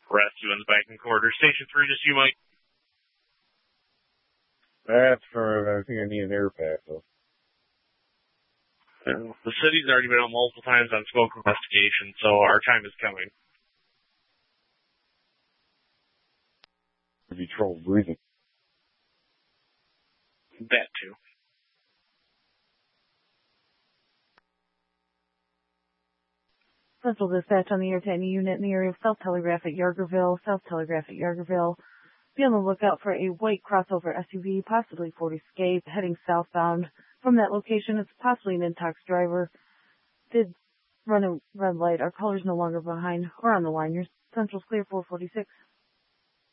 Rescue in the banking corridor. Station 3, just you, Mike. That's for, I think I need an air pack, though. The city's already been out multiple times on smoke investigation, so our time is coming. Have you trouble breathing? That too. Central dispatch on the air to any unit in the area of South Telegraph at Yargerville. South Telegraph at Yargerville. Be on the lookout for a white crossover SUV, possibly Ford Escape, heading southbound. From that location, it's possibly an intox driver. Did run a red light. Our caller's no longer behind or on the line. Your Central's clear 446.